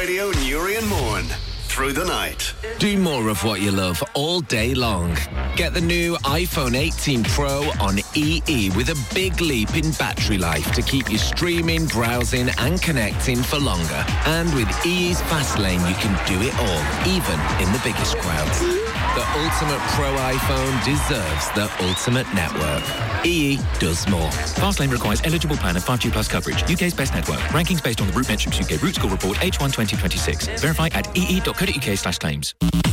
Radio Newry and Morn. Through the night. Do more of what you love all day long. Get the new iPhone 18 Pro on EE with a big leap in battery life to keep you streaming, browsing and connecting for longer. And with EE's Fast Lane, you can do it all, even in the biggest crowds. The ultimate Pro iPhone deserves the ultimate network. EE does more. Fastlane requires eligible plan of 5G plus coverage. UK's best network. Rankings based on the Root Metrics UK Root Score Report H1 2026. Verify at ee.co.uk/claims.